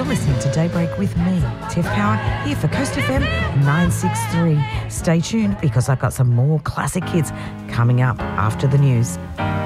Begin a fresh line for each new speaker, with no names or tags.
listening to Daybreak with me, Tiff Power, here for Coast FM 963. Stay tuned because I've got some more classic hits coming up after the news.